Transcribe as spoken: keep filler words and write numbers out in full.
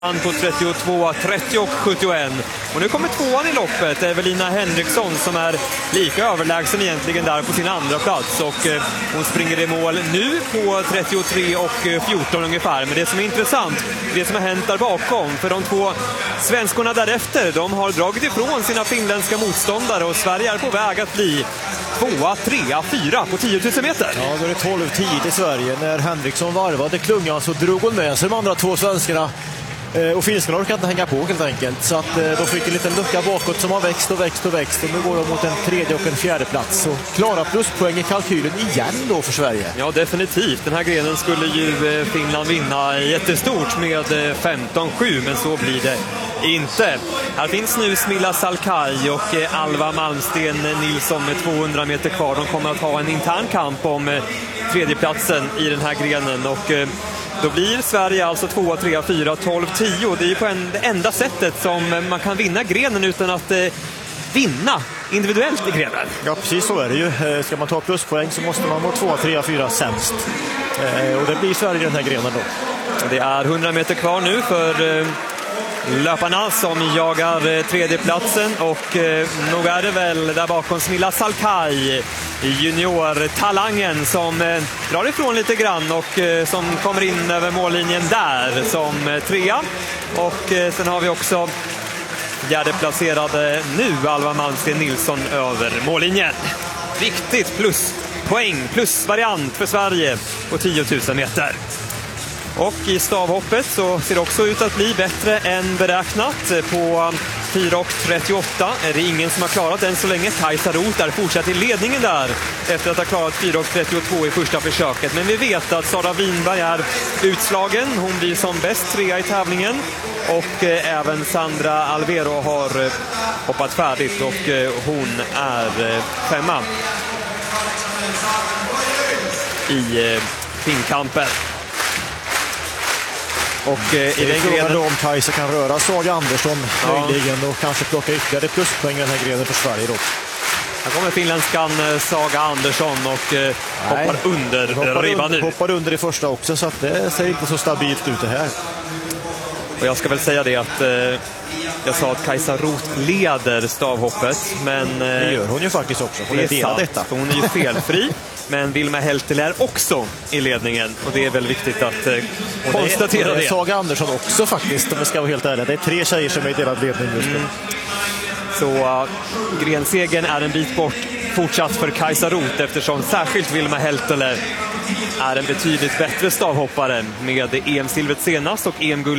Han på trettiotvå, trettio och sjuttioett. Och nu kommer tvåan i loppet, Evelina Henriksson, som är lika överlägsen egentligen där på sin andra plats. Och eh, hon springer i mål nu på trettiotre och fjorton ungefär. Men det som är intressant, det som har hänt där bakom. För de två svenskorna därefter, de har dragit ifrån sina finländska motståndare. Och Sverige är på väg att bli tvåa, trea, fyra på tio tusen meter. Ja, då är det tolv tio till Sverige. När Henriksson varvade klungan så drog hon med sig de andra två svenskarna. Och finskarna orkar inte hänga på helt enkelt. Så att de fick en liten lucka bakåt som har växt och växt och växt. Och nu går de mot en tredje och en fjärde plats. Så klara pluspoäng i kalkylen igen då för Sverige. Ja, definitivt. Den här grenen skulle ju Finland vinna jättestort med femton sju. Men så blir det inte. Här finns nu Smilla Salkai och Alva Malmsten Nilsson med tvåhundra meter kvar. De kommer att ha en intern kamp om tredjeplatsen i den här grenen. Och då blir Sverige alltså två, tre, fyra, tolv, tio. Det är på en, det enda sättet som man kan vinna grenen utan att eh, vinna individuellt i grenen. Ja, precis så är det ju. Ska man ta pluspoäng så måste man vara två, tre, fyra sämst. Eh, och det blir Sverige i den här grenen då. Det är hundra meter kvar nu för eh, löparna som jagar eh, tredjeplatsen. Och eh, nog är det väl där bakom Smilla Salkai, junior-talangen, som eh, drar ifrån lite grann och eh, som kommer in över mållinjen där som eh, trea. Och eh, sen har vi också fjärdeplacerade nu Alva Malmsten Nilsson över mållinjen. Viktigt plus poäng, plus variant för Sverige på tio tusen meter. Och i stavhoppet så ser det också ut att bli bättre än beräknat. På fyra och trettioåtta är det ingen som har klarat än så länge. Kajsa Roth där fortsätter i ledningen där efter att ha klarat fyra och trettiotvå i första försöket. Men vi vet att Sara Winberg är utslagen. Hon blir som bäst trea i tävlingen. Och eh, även Sandra Alvero har eh, hoppat färdigt och eh, hon är eh, femma i eh, finkampen. Och eh, i den grenen då om Kajsa kan röra Saga Andersson ja. möjligen och kanske plocka ytterligare pluspoäng i den här grenen för Sverige då. Här kommer finländskan Saga Andersson och eh, hoppar under hoppar ribban under, nu. Hoppar under i första också, så att det ser inte så stabilt ut det här. Och jag ska väl säga det att eh, jag sa att Kajsa Roth leder stavhoppet, men eh, det gör hon ju faktiskt också. Hon det är, är sant, detta. hon är ju felfri. Men Vilma Heltel är också i ledningen. Och det är väl viktigt att eh, konstatera det. Och det är Saga Andersson också faktiskt, om vi ska vara helt ärliga. Det är tre tjejer som är i delad ledning just nu. Mm. Så uh, grensegen är en bit bort fortsatt för Kajsa Roth, eftersom särskilt Vilma Heltel är en betydligt bättre stavhoppare med E M-silvret senast och E M-guld